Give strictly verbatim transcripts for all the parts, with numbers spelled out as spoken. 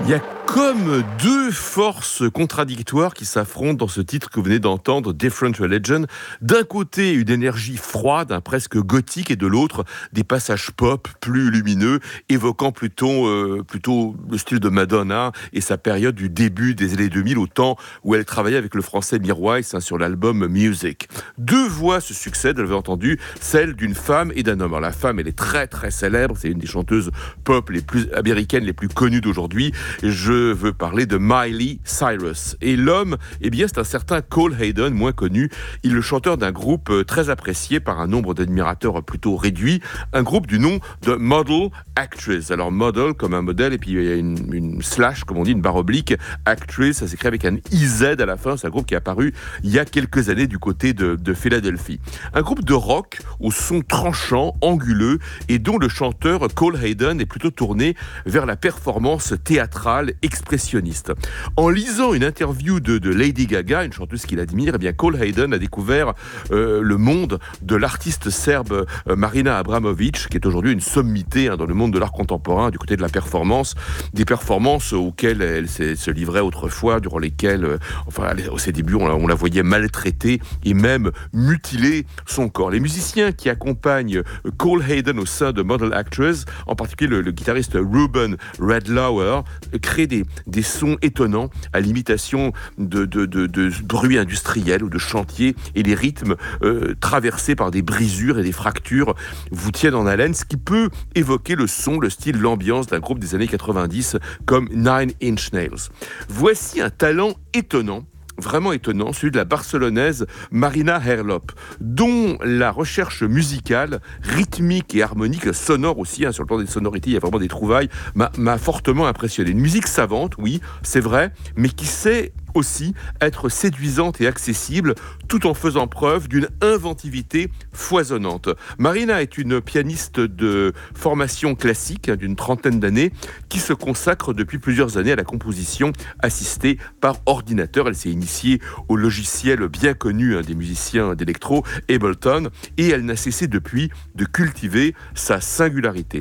Il y a comme deux forces contradictoires qui s'affrontent dans ce titre que vous venez d'entendre, Different Religion. D'un côté, une énergie froide, hein, presque gothique, et de l'autre, des passages pop plus lumineux, évoquant plutôt, euh, plutôt le style de Madonna et sa période du début des années deux mille, au temps où elle travaillait avec le français Mirwais hein, sur l'album Music. Deux voix se succèdent, vous l'avez entendu, celle d'une femme et d'un homme. Alors, la femme, elle est très très célèbre, c'est une des chanteuses pop les plus américaines, les plus connues d'aujourd'hui. Je veux parler de Miley Cyrus. Et l'homme, eh bien, c'est un certain Cole Hayden, moins connu. Il est le chanteur d'un groupe très apprécié par un nombre d'admirateurs plutôt réduit, un groupe du nom de Model Actress. Alors, model comme un modèle, et puis il y a une, une slash, comme on dit, une barre oblique. Actress, ça s'écrit avec un I Z à la fin. C'est un groupe qui est apparu il y a quelques années du côté de, de Philadelphie. Un groupe de rock au son tranchant, anguleux, et dont le chanteur Cole Hayden est plutôt tourné vers la performance théâtrale expressionniste. En lisant une interview de, de Lady Gaga, une chanteuse qu'il admire, eh bien Cole Hayden a découvert euh, le monde de l'artiste serbe euh, Marina Abramovic, qui est aujourd'hui une sommité hein, dans le monde de l'art contemporain, du côté de la performance, des performances auxquelles elle se livrait autrefois, durant lesquelles, euh, enfin, à ses débuts, on la, on la voyait maltraiter et même mutiler son corps. Les musiciens qui accompagnent Cole Hayden au sein de Model Actress, en particulier le, le guitariste Ruben Redlauer, créent des, des sons étonnants à l'imitation de, de, de, de bruits industriels ou de chantiers, et les rythmes euh, traversés par des brisures et des fractures vous tiennent en haleine, ce qui peut évoquer le son, le style, l'ambiance d'un groupe des années quatre-vingt-dix comme Nine Inch Nails. Voici un talent étonnant, vraiment étonnant, celui de la barcelonaise Marina Herlop, dont la recherche musicale, rythmique et harmonique, sonore aussi, hein, sur le plan des sonorités, il y a vraiment des trouvailles, m'a, m'a fortement impressionné. Une musique savante, oui, c'est vrai, mais qui sait aussi être séduisante et accessible, tout en faisant preuve d'une inventivité foisonnante. Marina est une pianiste de formation classique, hein, d'une trentaine d'années, qui se consacre depuis plusieurs années à la composition assistée par ordinateur. Elle s'est initiée au logiciel bien connu hein, des musiciens d'électro, Ableton, et elle n'a cessé depuis de cultiver sa singularité.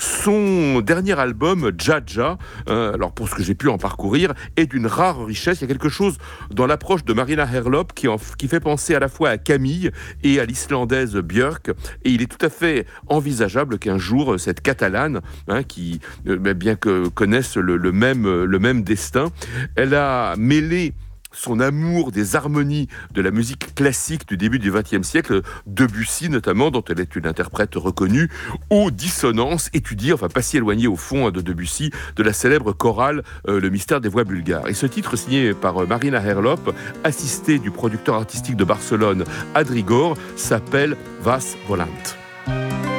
Son dernier album, Jaja, euh, alors pour ce que j'ai pu en parcourir, est d'une rare richesse. Il y a quelque chose dans l'approche de Marina Herlop qui, en, qui fait penser à la fois à Camille et à l'islandaise Björk, et il est tout à fait envisageable qu'un jour cette Catalane, hein, qui euh, bien que connaisse le, le, même, le même destin, elle a mêlé son amour des harmonies de la musique classique du début du vingtième siècle, Debussy notamment, dont elle est une interprète reconnue, aux dissonances étudiées, enfin pas si éloignées au fond de Debussy, de la célèbre chorale euh, Le mystère des voix bulgares. Et ce titre, signé par euh, Marina Herlop, assistée du producteur artistique de Barcelone, Adrigor, s'appelle Vas Volant.